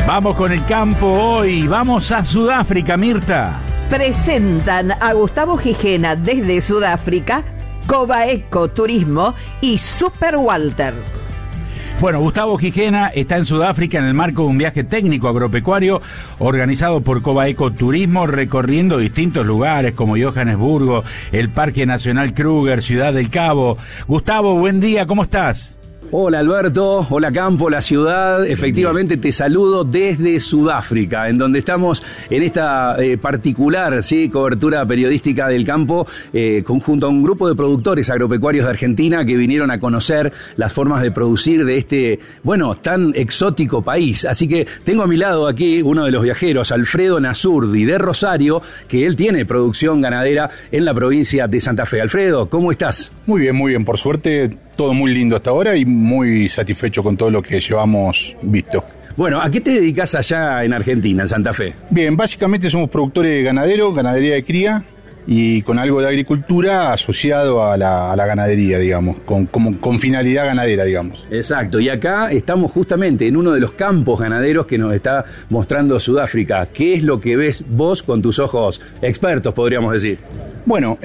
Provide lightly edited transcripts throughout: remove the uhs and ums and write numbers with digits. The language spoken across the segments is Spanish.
Vamos con el campo hoy, vamos a Sudáfrica, Mirta. Presentan a Gustavo Gijena desde Sudáfrica, Covaeco Turismo y Super Walter. Bueno, Gustavo Gijena está en Sudáfrica en el marco de un viaje técnico agropecuario organizado por Covaeco Turismo, recorriendo distintos lugares como Johannesburgo, el Parque Nacional Kruger, Ciudad del Cabo. Gustavo, buen día, ¿cómo estás? Hola Alberto, hola Campo, la ciudad. Efectivamente te saludo desde Sudáfrica, en donde estamos en esta particular cobertura periodística del campo, junto a un grupo de productores agropecuarios de Argentina que vinieron a conocer las formas de producir de este, tan exótico país. Así que tengo a mi lado aquí uno de los viajeros, Alfredo Nazurdi, de Rosario, que él tiene producción ganadera en la provincia de Santa Fe. Alfredo, ¿cómo estás? Muy bien, por suerte todo muy lindo hasta ahora y muy satisfecho con todo lo que llevamos visto. Bueno, ¿a qué te dedicas allá en Argentina, en Santa Fe? Bien, básicamente somos productores ganaderos, ganadería de cría y con algo de agricultura asociado a la ganadería, digamos, con finalidad ganadera, digamos. Exacto, y acá estamos justamente en uno de los campos ganaderos que nos está mostrando Sudáfrica. ¿Qué es lo que ves vos con tus ojos expertos, podríamos decir? Bueno,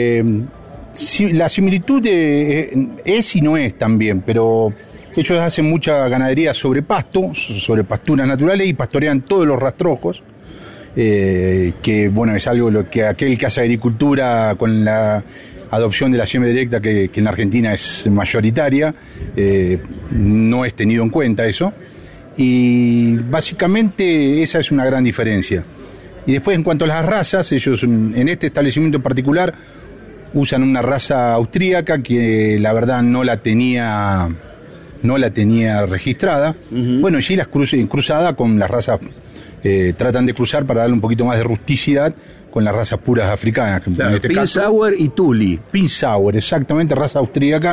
la similitud es y no es también, pero ellos hacen mucha ganadería sobre pasto, sobre pasturas naturales y pastorean todos los rastrojos, que es algo que aquel que hace agricultura con la adopción de la siembra directa que en la Argentina es mayoritaria, no es tenido en cuenta eso, y básicamente esa es una gran diferencia. Y después en cuanto a las razas, ellos en este establecimiento en particular usan una raza austríaca que la verdad no la tenía registrada. Uh-huh. Bueno, y las cruzada con las razas, tratan de cruzar para darle un poquito más de rusticidad con las razas puras africanas. Claro, en este Pinsauer y Tuli. Pinsauer, exactamente, raza austríaca.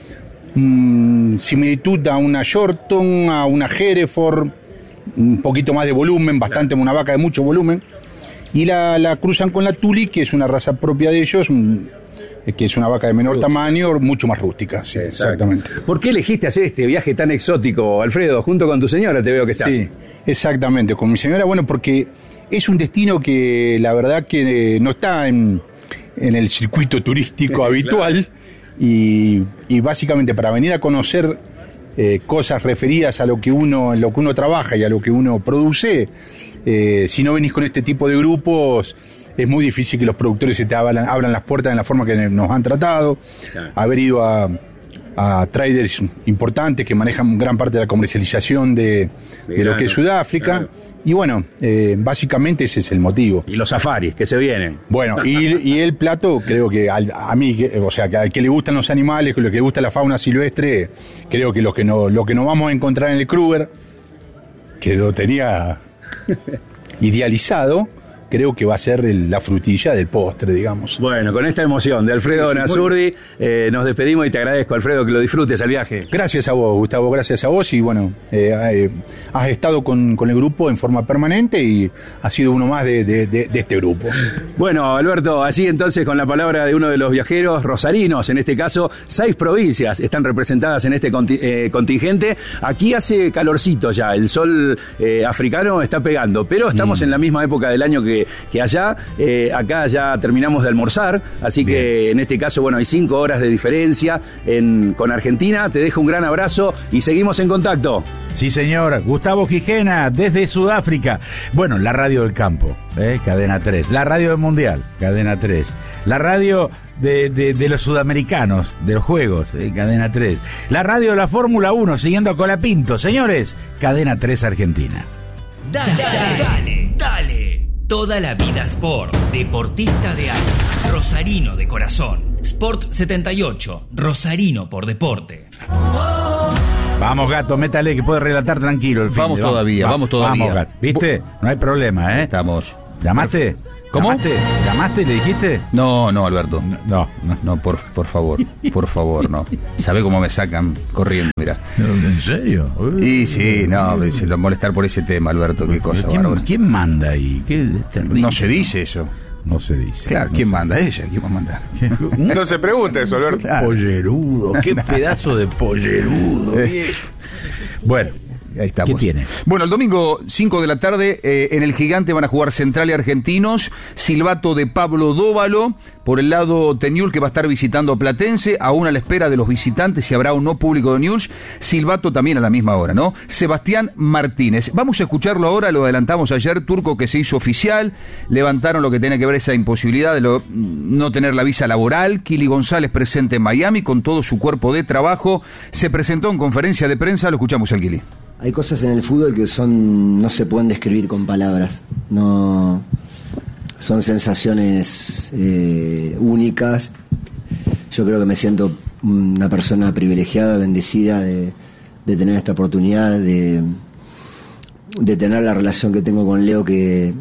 Similitud a una Shorton, a una Hereford, un poquito más de volumen, bastante, claro. Una vaca de mucho volumen. Y la cruzan con la Tuli, que es una raza propia de ellos, que es una vaca de menor tamaño, mucho más rústica, sí, exactamente. ¿Por qué elegiste hacer este viaje tan exótico, Alfredo? Junto con tu señora te veo que estás. Sí, exactamente, con mi señora, porque es un destino que la verdad que no está en el circuito turístico habitual, claro. y básicamente para venir a conocer cosas referidas a lo que uno trabaja y a lo que uno produce, si no venís con este tipo de grupos, es muy difícil que los productores se te abran las puertas en la forma que nos han tratado. Claro. Haber ido a traders importantes que manejan gran parte de la comercialización de lo que es Sudáfrica. Claro. Y básicamente ese es el motivo. Y los safaris que se vienen. Bueno, y el plato, creo que a mí, que al que le gustan los animales, que lo que le gusta la fauna silvestre, creo que lo que nos vamos a encontrar en el Kruger, que lo tenía idealizado, creo que va a ser la frutilla del postre, digamos. Bueno, con esta emoción de Alfredo Nazurdi, nos despedimos y te agradezco, Alfredo, que lo disfrutes el viaje. Gracias a vos, Gustavo, gracias a vos. Y has estado con el grupo en forma permanente y has sido uno más de este grupo. Bueno, Alberto, así entonces con la palabra de uno de los viajeros rosarinos, en este caso 6 provincias están representadas en este contingente. Aquí hace calorcito ya, el sol africano está pegando, pero estamos en la misma época del año que allá. Acá ya terminamos de almorzar, así bien. Que en este caso, hay 5 horas de diferencia con Argentina. Te dejo un gran abrazo y seguimos en contacto. Sí, señor. Gustavo Gijena, desde Sudáfrica. La radio del campo, Cadena 3. La radio del Mundial, Cadena 3. La radio de los sudamericanos, de los Juegos, Cadena 3. La radio de la Fórmula 1, siguiendo a Colapinto. Señores, Cadena 3 Argentina. Dale. Toda la vida Sport, deportista de alma, rosarino de corazón. Sport 78, rosarino por deporte. Vamos, Gato, métale que puede relatar tranquilo el fin. Vamos todavía. Vamos, Gato. ¿Viste? No hay problema, ¿eh? Estamos. ¿Llamaste? ¿Cómo? ¿Llamaste y le dijiste? No, Alberto. No, por favor. Por favor, no. ¿Sabe cómo me sacan corriendo? Mira. ¿En serio? Y sí, se lo molestar por ese tema, Alberto. Qué cosa. ¿Quién manda ahí? No se dice eso. No se dice. Claro, ¿quién manda? Ella. ¿Quién va a mandar? No se pregunta eso, Alberto. Claro. Pollerudo. Qué pedazo de pollerudo. Bueno, ahí estamos. ¿Qué tiene? Bueno, el domingo 5 de la tarde en el Gigante van a jugar Central y Argentinos, silbato de Pablo Dóvalo, por el lado de Newell's que va a estar visitando a Platense, aún a la espera de los visitantes si habrá o no público de Newell's, silbato también a la misma hora, ¿no? Sebastián Martínez. Vamos a escucharlo ahora, lo adelantamos ayer, Turco, que se hizo oficial, levantaron lo que tiene que ver esa imposibilidad de no tener la visa laboral. Kili González presente en Miami con todo su cuerpo de trabajo, se presentó en conferencia de prensa, lo escuchamos al Kili. Hay cosas en el fútbol que no se pueden describir con palabras, no son sensaciones únicas. Yo creo que me siento una persona privilegiada, bendecida de tener esta oportunidad, de tener la relación que tengo con Leo que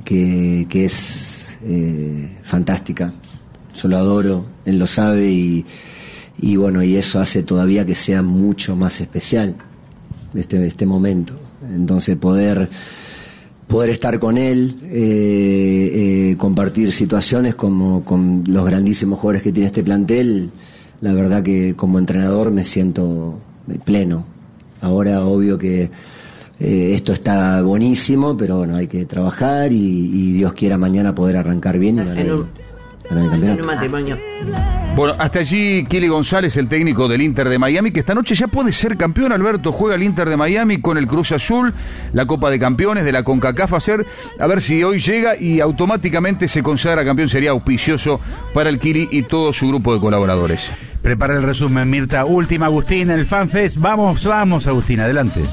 es fantástica. Yo lo adoro, él lo sabe y bueno, y eso hace todavía que sea mucho más especial este momento. Entonces poder estar con él, compartir situaciones como con los grandísimos jugadores que tiene este plantel, la verdad que como entrenador me siento pleno. Ahora obvio que esto está buenísimo, pero bueno, hay que trabajar y Dios quiera mañana poder arrancar bien y ganar el campeonato. En un matrimonio. Bueno, hasta allí Kili González, el técnico del Inter de Miami, que esta noche ya puede ser campeón, Alberto. Juega el Inter de Miami con el Cruz Azul, la Copa de Campeones de la CONCACAF, a ver si hoy llega y automáticamente se consagra campeón. Sería auspicioso para el Kili y todo su grupo de colaboradores. Prepara el resumen, Mirta. Última, Agustín, el FanFest. Vamos, Agustín, adelante.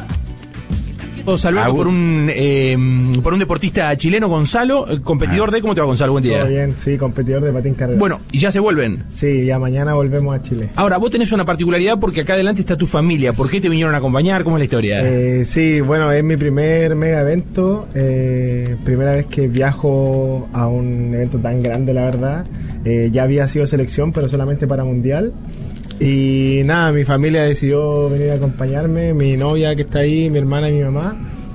Alberto, por un deportista chileno, Gonzalo, competidor de... ¿Cómo te va, Gonzalo? Buen día. Todo bien, sí, competidor de patín carrera. Bueno, ¿y ya se vuelven? Sí, ya mañana volvemos a Chile. Ahora, vos tenés una particularidad porque acá adelante está tu familia. ¿Por qué te vinieron a acompañar? ¿Cómo es la historia? Sí, bueno, es mi primer mega evento. Primera vez que viajo a un evento tan grande, la verdad. Ya había sido selección, pero solamente para mundial. Y nada, mi familia decidió venir a acompañarme, mi novia que está ahí, mi hermana y mi mamá,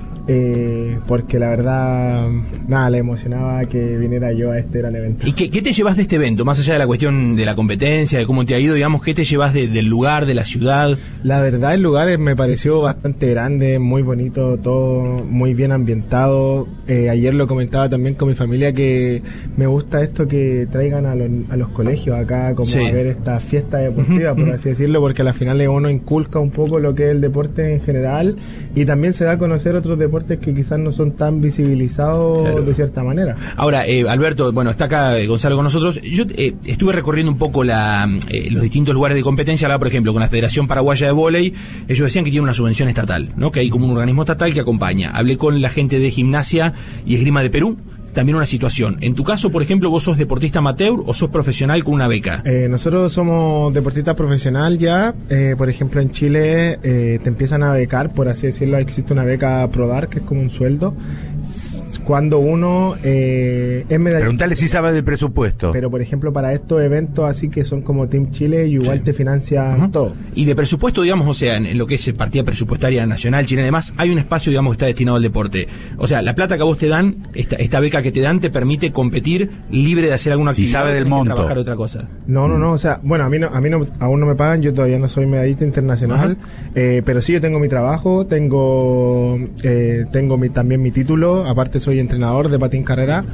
porque la verdad, nada, le emocionaba que viniera yo a este gran evento. ¿Y qué te llevas de este evento? Más allá de la cuestión de la competencia, de cómo te ha ido, digamos, ¿qué te llevas del lugar, de la ciudad? La verdad, el lugar me pareció bastante grande, muy bonito, todo muy bien ambientado. Ayer lo comentaba también con mi familia que me gusta esto que traigan a los colegios acá, como a ver esta fiesta deportiva, por así decirlo, porque a la final uno inculca un poco lo que es el deporte en general y también se da a conocer otros deportes que quizás no son tan visibilizados de cierta manera. Ahora, Alberto, bueno, está acá Gonzalo con nosotros. Yo estuve recorriendo un poco los distintos lugares de competencia. Hablaba, por ejemplo, con la Federación Paraguaya de Vóley. Ellos decían que tiene una subvención estatal, ¿no? Que hay como un organismo estatal que acompaña. Hablé con la gente de Gimnasia y Esgrima de Perú. También una situación. En tu caso, por ejemplo, ¿vos sos deportista amateur o sos profesional con una beca? Nosotros somos deportistas profesional ya. Por ejemplo, en Chile te empiezan a becar, por así decirlo. Existe una beca ProDar, que es como un sueldo. Cuando uno es medallista. Preguntale si sabe del presupuesto. Pero, por ejemplo, para estos eventos así que son como Team Chile, igual te financian todo. Y de presupuesto, digamos, o sea, en lo que es partida presupuestaria nacional, chilena y demás, hay un espacio, digamos, que está destinado al deporte. O sea, la plata que a vos te dan, esta beca que te dan, te permite competir libre de hacer alguna actividad. Si sabe del monto. Trabajar otra cosa. No, o sea, bueno, a mí aún no me pagan, yo todavía no soy medallista internacional, pero sí yo tengo mi trabajo, tengo también mi título, aparte soy entrenador de patín carrera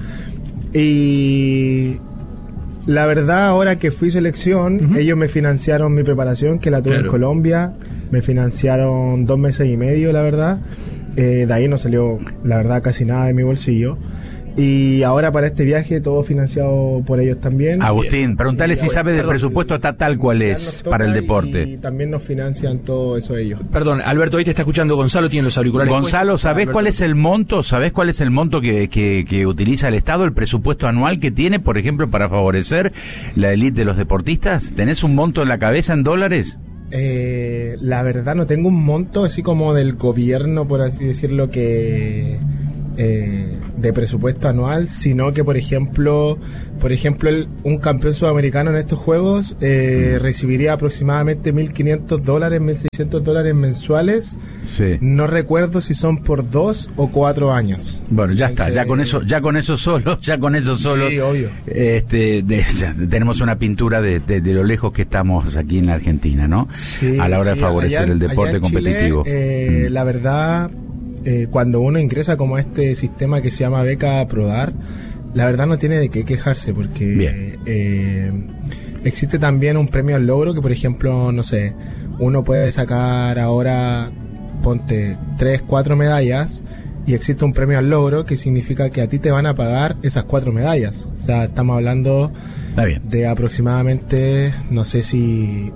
y la verdad ahora que fui selección, ellos me financiaron mi preparación, que la tuve en Colombia, me financiaron 2 meses y medio, la verdad, de ahí no salió, la verdad, casi nada de mi bolsillo. Y ahora para este viaje todo financiado por ellos también. Agustín, preguntale si sabe del presupuesto estatal cuál es para el deporte. Y también nos financian todo eso ellos. Perdón, Alberto, ahí te está escuchando Gonzalo, tiene los auriculares. Gonzalo, ¿sabés cuál es el monto? ¿Sabés cuál es el monto que utiliza el Estado, el presupuesto anual que tiene, por ejemplo, para favorecer la élite de los deportistas? ¿Tenés un monto en la cabeza en dólares? La verdad no tengo un monto así como del gobierno, por así decirlo, que de presupuesto anual, sino que por ejemplo un campeón sudamericano en estos juegos recibiría aproximadamente $1.500, $1.600 mensuales. Sí. No recuerdo si son por 2 o 4 años. Bueno, ya está, ya con eso solo, sí, obvio. Tenemos una pintura de lo lejos que estamos aquí en la Argentina, ¿no? Sí, a la hora de favorecer el deporte competitivo. Chile, la verdad, cuando uno ingresa como a este sistema que se llama beca ProDar, la verdad no tiene de qué quejarse, porque existe también un premio al logro que, por ejemplo, no sé, uno puede sacar ahora, ponte 3, 4 medallas, y existe un premio al logro que significa que a ti te van a pagar esas 4 medallas. O sea, estamos hablando de aproximadamente, no sé si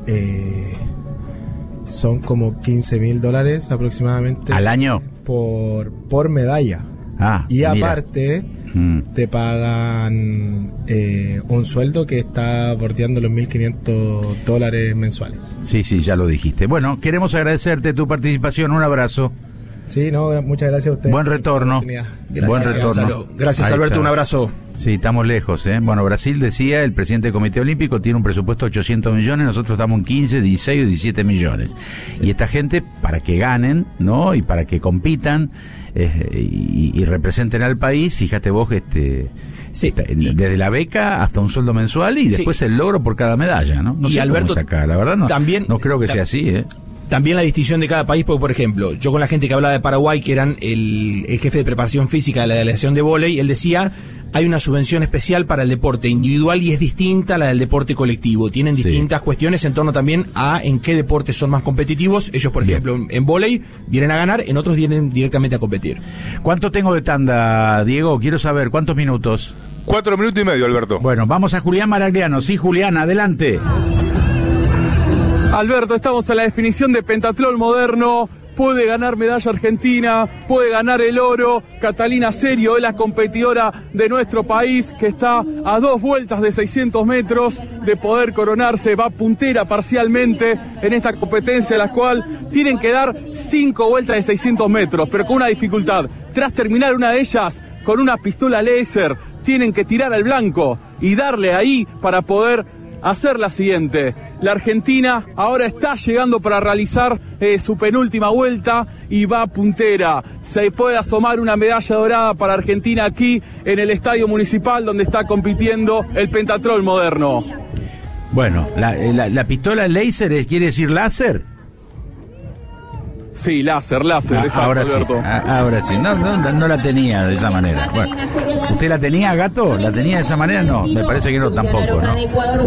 son como $15,000 aproximadamente al año por medalla. Y aparte te pagan un sueldo que está bordeando los $1.500 mensuales. Sí, ya lo dijiste. Bueno, queremos agradecerte tu participación. Un abrazo. Sí, no, muchas gracias a ustedes. Buen retorno. Buen retorno. Gracias, Alberto, un abrazo. Sí, estamos lejos, ¿eh? Bueno, Brasil, decía el presidente del Comité Olímpico, tiene un presupuesto de 800 millones, nosotros estamos en 15, 16 o 17 millones. Y esta gente, para que ganen, ¿no? Y para que compitan y representen al país, fíjate vos que desde la beca hasta un sueldo mensual y después el logro por cada medalla, ¿no? No sé Alberto, cómo sacar, la verdad no creo que sea así, ¿eh? También la distinción de cada país, porque por ejemplo, yo con la gente que hablaba de Paraguay, que eran el jefe de preparación física de la delegación de vóley, él decía, hay una subvención especial para el deporte individual y es distinta a la del deporte colectivo. Tienen distintas cuestiones en torno también a en qué deportes son más competitivos. Ellos, por ejemplo, en vóley vienen a ganar, en otros vienen directamente a competir. ¿Cuánto tengo de tanda, Diego? Quiero saber, ¿cuántos minutos? 4 minutos y medio, Alberto. Bueno, vamos a Julián Maragliano. Sí, Julián, adelante. Alberto, estamos en la definición de pentatlón moderno. Puede ganar medalla argentina, puede ganar el oro. Catalina Serio es la competidora de nuestro país que está a 2 vueltas de 600 metros de poder coronarse. Va puntera parcialmente en esta competencia, en la cual tienen que dar 5 vueltas de 600 metros, pero con una dificultad. Tras terminar una de ellas, con una pistola láser, tienen que tirar al blanco y darle ahí para poder hacer la siguiente. La Argentina ahora está llegando para realizar su penúltima vuelta y va puntera. Se puede asomar una medalla dorada para Argentina aquí en el Estadio Municipal donde está compitiendo el pentatlón moderno. Bueno, la pistola láser quiere decir láser. Sí, láser, exacto, ahora Alberto. Sí, ahora sí, no la tenía de esa manera. Bueno, ¿usted la tenía, Gato? ¿La tenía de esa manera? No, me parece que no tampoco, ¿no?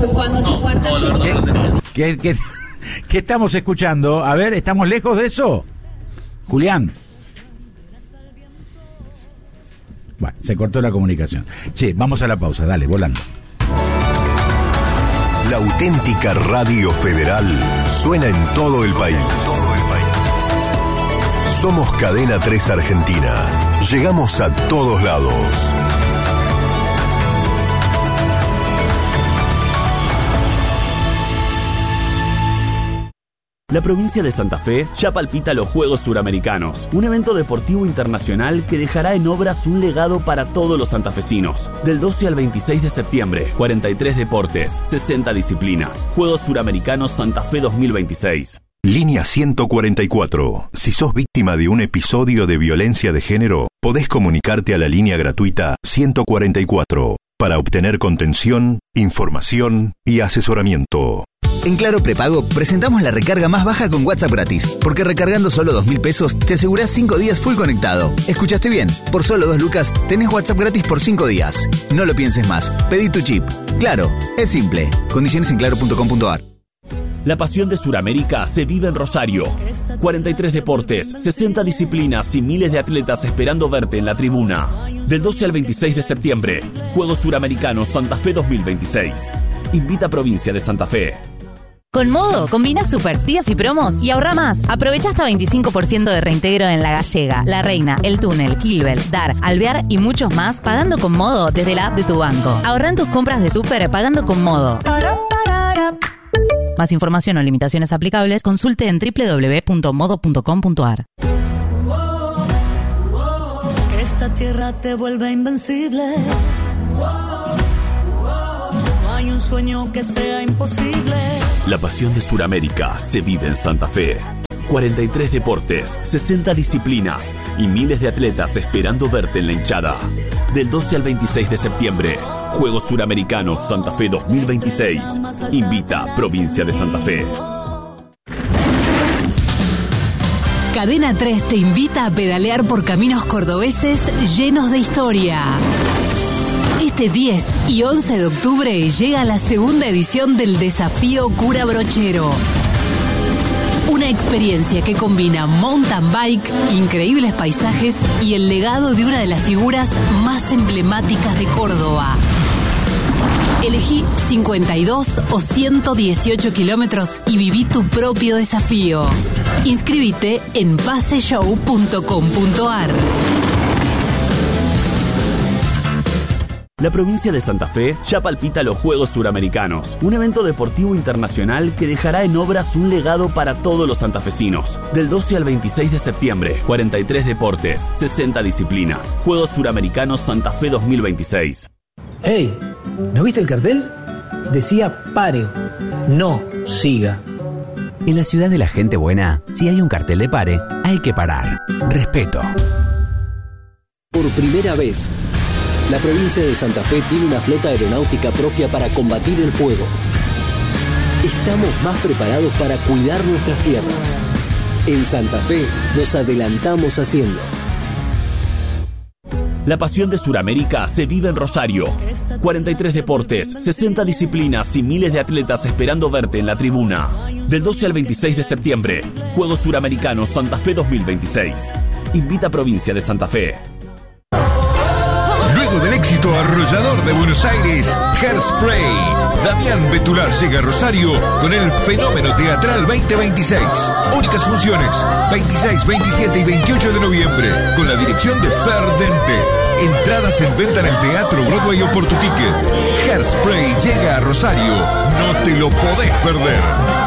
¿Qué estamos escuchando? A ver, ¿estamos lejos de eso? Julián. Bueno, se cortó la comunicación. Che, vamos a la pausa, dale, volando. La auténtica Radio Federal suena en todo el país. Somos Cadena 3 Argentina. Llegamos a todos lados. La provincia de Santa Fe ya palpita los Juegos Suramericanos, un evento deportivo internacional que dejará en obras un legado para todos los santafesinos. Del 12 al 26 de septiembre, 43 deportes, 60 disciplinas. Juegos Suramericanos Santa Fe 2026. Línea 144. Si sos víctima de un episodio de violencia de género, podés comunicarte a la línea gratuita 144 para obtener contención, información y asesoramiento. En Claro Prepago presentamos la recarga más baja con WhatsApp gratis, porque recargando solo 2.000 pesos te asegurás 5 días full conectado. ¿Escuchaste bien? Por solo 2 lucas tenés WhatsApp gratis por 5 días. No lo pienses más. Pedí tu chip. Claro, es simple. Condiciones en claro.com.ar. La pasión de Suramérica se vive en Rosario. 43 deportes, 60 disciplinas y miles de atletas esperando verte en la tribuna. Del 12 al 26 de septiembre, Juegos Suramericanos Santa Fe 2026. Invita a Provincia de Santa Fe. Con Modo, combina supers, días y promos y ahorra más. Aprovecha hasta 25% de reintegro en La Gallega, La Reina, El Túnel, Kilbel, Dar, Alvear y muchos más pagando con Modo desde la app de tu banco. Ahorra en tus compras de súper pagando con Modo. Más información o limitaciones aplicables, consulte en www.modo.com.ar. esta tierra te vuelve invencible. No hay un sueño que sea imposible. La pasión de Sudamérica se vive en Santa Fe. 43 deportes, 60 disciplinas y miles de atletas esperando verte en la hinchada. Del 12 al 26 de septiembre, Juegos Suramericanos Santa Fe 2026. Invita Provincia de Santa Fe. Cadena 3 te invita a pedalear por caminos cordobeses llenos de historia. Este 10 y 11 de octubre llega la segunda edición del Desafío Cura Brochero. Una experiencia que combina mountain bike, increíbles paisajes y el legado de una de las figuras más emblemáticas de Córdoba. Elegí 52 o 118 kilómetros y viví tu propio desafío. Inscríbete en paseshow.com.ar. La provincia de Santa Fe ya palpita los Juegos Suramericanos, un evento deportivo internacional que dejará en obras un legado para todos los santafesinos. Del 12 al 26 de septiembre, 43 deportes, 60 disciplinas. Juegos Suramericanos Santa Fe 2026. ¡Hey! ¿No viste el cartel? Decía pare, no siga. En la ciudad de la gente buena, si hay un cartel de pare, hay que parar. Respeto. Por primera vez, la provincia de Santa Fe tiene una flota aeronáutica propia para combatir el fuego. Estamos más preparados para cuidar nuestras tierras. En Santa Fe nos adelantamos haciendo. La pasión de Sudamérica se vive en Rosario. 43 deportes, 60 disciplinas y miles de atletas esperando verte en la tribuna. Del 12 al 26 de septiembre, Juegos Suramericanos Santa Fe 2026. Invita Provincia de Santa Fe. Luego del éxito arrollador de Buenos Aires, Hairspray, Damián Betular llega a Rosario con el Fenómeno Teatral 2026. Únicas funciones, 26, 27 y 28 de noviembre, con la dirección de Fer Dente. Entradas en venta en el Teatro Broadway o por tu ticket. Hairspray llega a Rosario, no te lo podés perder.